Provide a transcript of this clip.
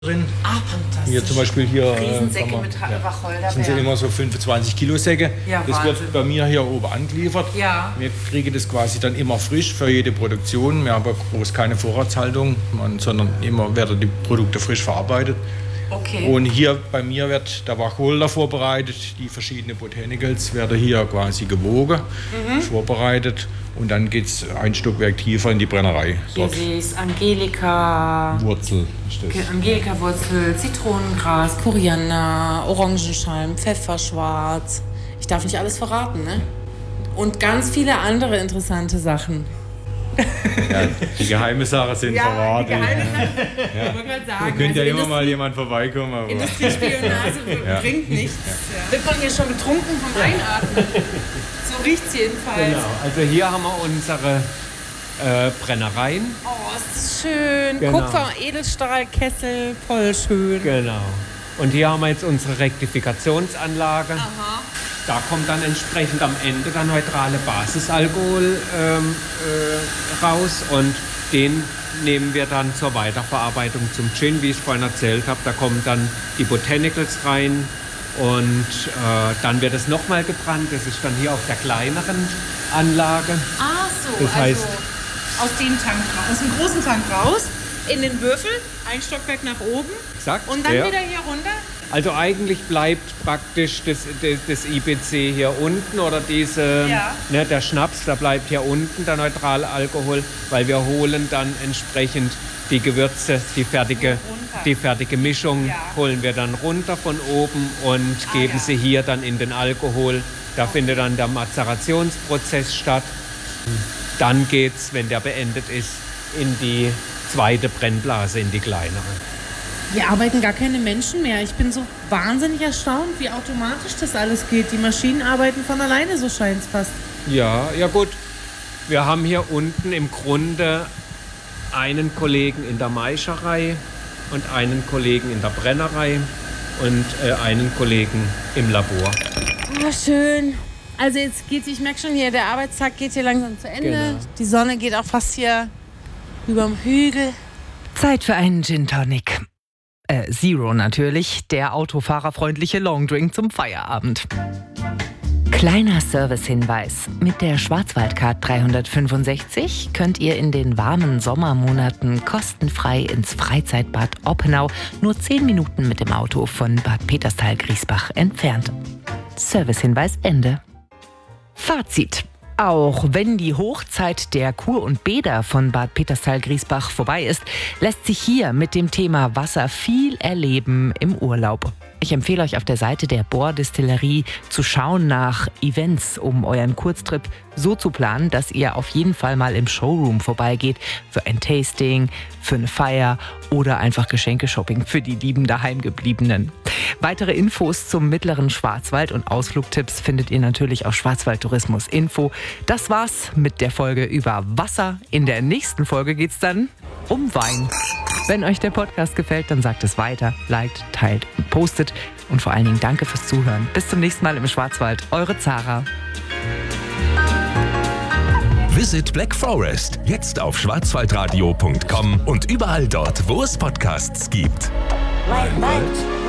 drin. Fantastisch. Hier zum Beispiel hier Riesensäcke mit Wacholderbeeren. sind immer so 25 Kilo Säcke. Ja, das Wahnsinn. wird bei mir hier oben angeliefert. Ja. Wir kriegen das quasi dann immer frisch für jede Produktion. Wir haben groß keine Vorratshaltung, sondern immer werden die Produkte frisch verarbeitet. Okay. Und hier bei mir wird der Wacholder vorbereitet. Die verschiedenen Botanicals werden hier quasi gewogen, vorbereitet. Und dann geht es ein Stockwerk tiefer in die Brennerei. Hier sehe ich Angelika. Wurzel ist das. Angelika-Wurzel, Zitronengras, Koriander, Orangenschalm, Pfefferschwarz. Ich darf nicht alles verraten, ne? Und ganz viele andere interessante Sachen. Ja, die geheime Sachen sind verraten. Die geheime Sachen. Ich wollte gerade sagen. Da könnte ja immer mal jemand vorbeikommen. Aber Industriespionage bringt nichts. Ja. Wird man hier schon betrunken vom Einatmen? So riecht es jedenfalls. Genau, also hier haben wir unsere Brennereien. Oh, ist das schön. Genau. Kupfer, Edelstahl, Kessel, voll schön. Genau. Und hier haben wir jetzt unsere Rektifikationsanlage. Aha. Da kommt dann entsprechend am Ende der neutrale Basisalkohol raus und den nehmen wir dann zur Weiterverarbeitung zum Gin, wie ich vorhin erzählt habe. Da kommen dann die Botanicals rein und dann wird es nochmal gebrannt. Das ist dann hier auf der kleineren Anlage. Ah, so. Das heißt, aus dem Tank raus, aus dem großen Tank raus, in den Würfel, ein Stockwerk nach oben exakt, und dann wieder hier runter. Also eigentlich bleibt praktisch das IBC hier unten oder der Schnaps, der bleibt hier unten, der neutrale Alkohol, weil wir holen dann entsprechend die Gewürze, die fertige Mischung holen wir dann runter von oben und geben sie hier dann in den Alkohol. Da findet dann der Mazerationsprozess statt. Dann geht's, wenn der beendet ist, in die zweite Brennblase, in die kleinere. Hier arbeiten gar keine Menschen mehr. Ich bin so wahnsinnig erstaunt, wie automatisch das alles geht. Die Maschinen arbeiten von alleine, so scheint es fast. Ja gut. Wir haben hier unten im Grunde einen Kollegen in der Maischerei und einen Kollegen in der Brennerei und einen Kollegen im Labor. Oh, schön. Also jetzt ich merke schon hier, der Arbeitstag geht hier langsam zu Ende. Genau. Die Sonne geht auch fast hier überm Hügel. Zeit für einen Gin Tonic. Zero natürlich, der autofahrerfreundliche Longdrink zum Feierabend. Kleiner Servicehinweis. Mit der Schwarzwaldcard 365 könnt ihr in den warmen Sommermonaten kostenfrei ins Freizeitbad Oppenau, nur 10 Minuten mit dem Auto von Bad Peterstal-Griesbach entfernt. Servicehinweis Ende. Fazit. Auch wenn die Hochzeit der Kur und Bäder von Bad Peterstal-Griesbach vorbei ist, lässt sich hier mit dem Thema Wasser viel erleben im Urlaub. Ich empfehle euch auf der Seite der Bohr-Distillerie zu schauen nach Events, um euren Kurztrip so zu planen, dass ihr auf jeden Fall mal im Showroom vorbeigeht für ein Tasting, für eine Feier oder einfach Geschenke-Shopping für die lieben Daheimgebliebenen. Weitere Infos zum mittleren Schwarzwald und Ausflugtipps findet ihr natürlich auf Schwarzwaldtourismus-Info. Das war's mit der Folge über Wasser. In der nächsten Folge geht's dann um Wein. Wenn euch der Podcast gefällt, dann sagt es weiter, liked, teilt und postet. Und vor allen Dingen danke fürs Zuhören. Bis zum nächsten Mal im Schwarzwald. Eure Zara. Visit Black Forest. Jetzt auf schwarzwaldradio.com und überall dort, wo es Podcasts gibt. Rheinwald.